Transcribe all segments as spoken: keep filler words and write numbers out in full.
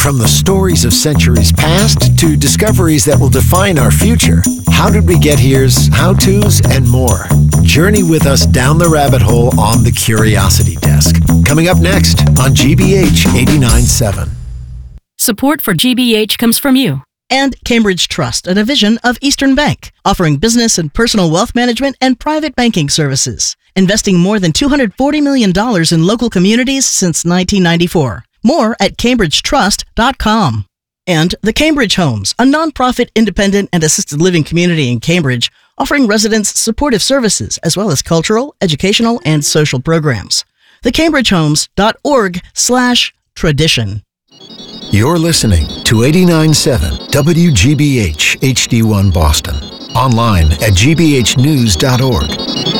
From the stories of centuries past to discoveries that will define our future, how did we get here's, how-tos, and more. Journey with us down the rabbit hole on the Curiosity Desk. Coming up next on G B H eighty-nine point seven. Support for G B H comes from you. And Cambridge Trust, a division of Eastern Bank, offering business and personal wealth management and private banking services, investing more than two hundred forty million dollars in local communities since nineteen ninety-four. More at cambridge trust dot com. And the Cambridge Homes, a nonprofit, independent, and assisted living community in Cambridge, offering residents supportive services as well as cultural, educational, and social programs. the cambridge homes dot org slash tradition. You're listening to eighty-nine point seven W G B H H D one Boston. Online at g b h news dot org.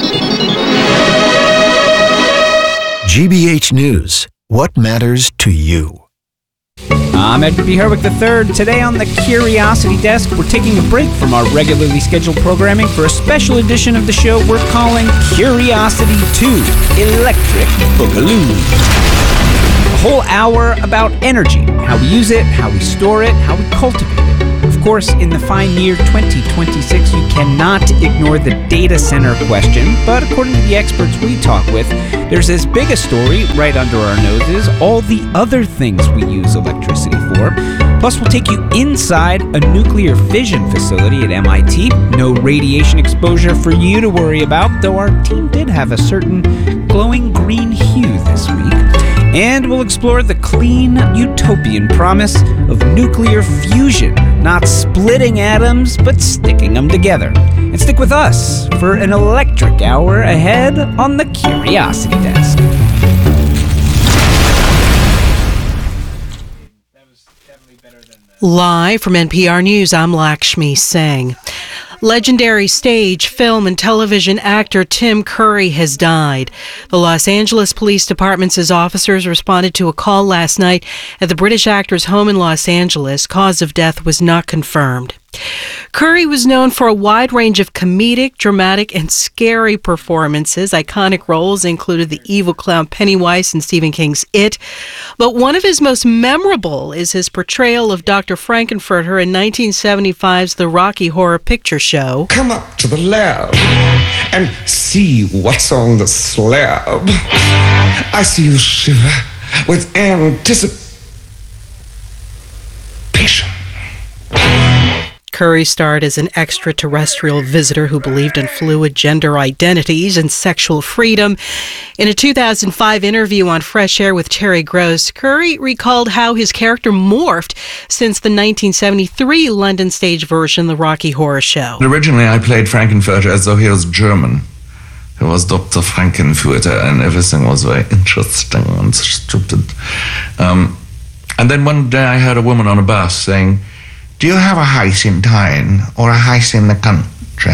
G B H News. What matters to you? I'm Edward B. Herwick the third. Today on the Curiosity Desk, we're taking a break from our regularly scheduled programming for a special edition of the show we're calling Curiosity two, Electric Boogaloo. A whole hour about energy, how we use it, how we store it, how we cultivate it. Of course, in the fine year twenty twenty-six, you cannot ignore the data center question, but according to the experts we talk with, there's as big a story right under our noses, all the other things we use electricity for. Plus, we'll take you inside a nuclear fission facility at M I T. No radiation exposure for you to worry about, though our team did have a certain glowing green hue this week. And we'll explore the clean, utopian promise of nuclear fusion, not splitting atoms, but sticking them together. And stick with us for an electric hour ahead on the Curiosity Desk. Live from N P R News, I'm Lakshmi Singh. Legendary stage, film, and television actor Tim Curry has died. The Los Angeles Police Department's officers responded to a call last night at the British actor's home in Los Angeles. Cause of death was not confirmed. Curry was known for a wide range of comedic, dramatic, and scary performances. Iconic roles included the evil clown Pennywise in Stephen King's It. But one of his most memorable is his portrayal of Doctor Frankenfurter in nineteen seventy-five's The Rocky Horror Picture Show. Come up to the lab and see what's on the slab. I see you shiver with anticipation. Curry starred as an extraterrestrial visitor who believed in fluid gender identities and sexual freedom. In a two thousand five interview on Fresh Air with Terry Gross, Curry recalled how his character morphed since the nineteen seventy-three London stage version, The Rocky Horror Show. Originally, I played Frankenfurter as though he was German. He was Doctor Frankenfurter, and everything was very interesting and stupid. Um, and then one day I heard a woman on a bus saying, "Do you have a house in town or a house in the country?"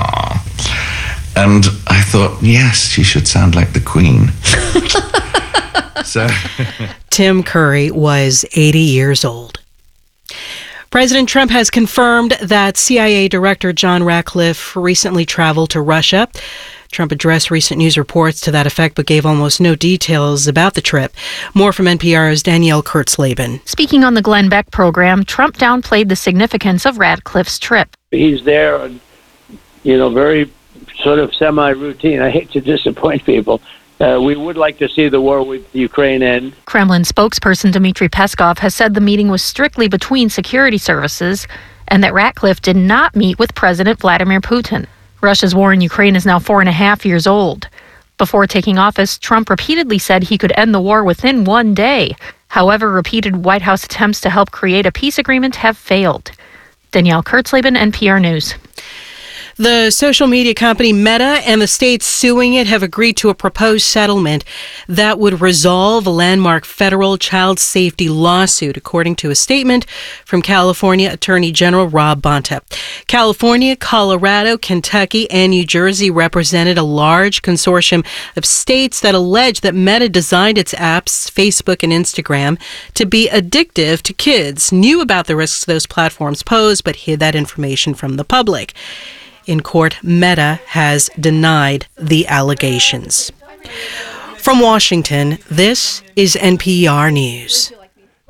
And I thought, yes, she should sound like the Queen. so, Tim Curry was eighty years old. President Trump has confirmed that C I A Director John Ratcliffe recently traveled to Russia. Trump addressed recent news reports to that effect, but gave almost no details about the trip. More from N P R's Danielle Kurtzleben. Speaking on the Glenn Beck program, Trump downplayed the significance of Ratcliffe's trip. He's there, you know, very sort of semi-routine. I hate to disappoint people. Uh, we would like to see the war with Ukraine end. Kremlin spokesperson Dmitry Peskov has said the meeting was strictly between security services and that Ratcliffe did not meet with President Vladimir Putin. Russia's war in Ukraine is now four and a half years old. Before taking office, Trump repeatedly said he could end the war within one day. However, repeated White House attempts to help create a peace agreement have failed. Danielle Kurtzleben, N P R News. The social media company Meta and the states suing it have agreed to a proposed settlement that would resolve a landmark federal child safety lawsuit, according to a statement from California Attorney General Rob Bonta. California, Colorado, Kentucky, and New Jersey represented a large consortium of states that allege that Meta designed its apps, Facebook and Instagram, to be addictive to kids, knew about the risks those platforms pose, but hid that information from the public. In court, Meta has denied the allegations. From Washington, this is N P R News.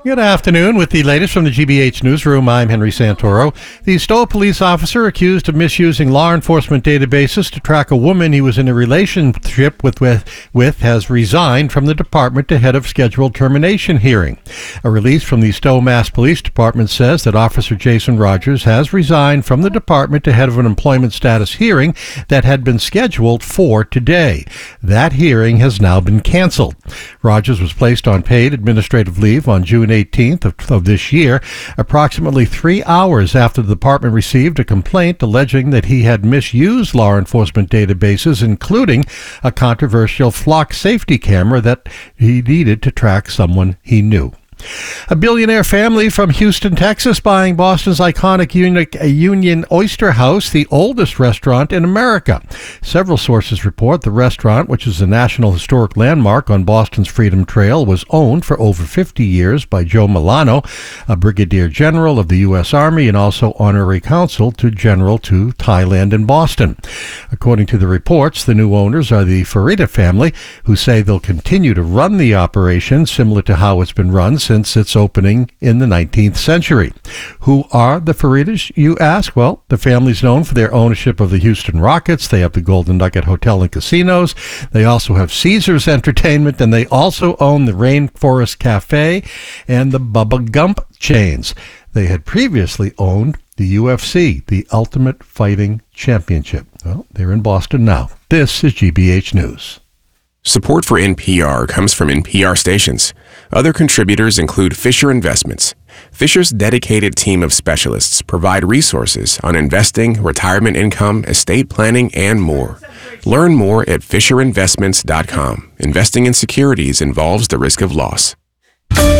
Good afternoon. With the latest from the G B H Newsroom, I'm Henry Santoro. The Stowe police officer accused of misusing law enforcement databases to track a woman he was in a relationship with, with, with has resigned from the department ahead of scheduled termination hearing. A release from the Stowe Mass Police Department says that Officer Jason Rogers has resigned from the department ahead of an employment status hearing that had been scheduled for today. That hearing has now been canceled. Rogers was placed on paid administrative leave on June eighteenth of, of this year, approximately three hours after the department received a complaint alleging that he had misused law enforcement databases, including a controversial flock safety camera that he needed to track someone he knew. A billionaire family from Houston, Texas, buying Boston's iconic Union Oyster House, the oldest restaurant in America. Several sources report the restaurant, which is a National Historic Landmark on Boston's Freedom Trail, was owned for over fifty years by Joe Milano, a brigadier general of the U S Army and also honorary consul to General to Thailand and Boston. According to the reports, the new owners are the Farida family, who say they'll continue to run the operation similar to how it's been run since its opening in the nineteenth century. Who are the Faridas, you ask? Well, the family's known for their ownership of the Houston Rockets. They have the Golden Nugget Hotel and Casinos. They also have Caesars Entertainment, and they also own the Rainforest Cafe and the Bubba Gump chains. They had previously owned the U F C, the Ultimate Fighting Championship. Well, they're in Boston now. This is G B H News. Support for N P R comes from N P R stations. Other contributors include Fisher Investments. Fisher's dedicated team of specialists provide resources on investing, retirement income, estate planning, and more. Learn more at fisher investments dot com. Investing in securities involves the risk of loss.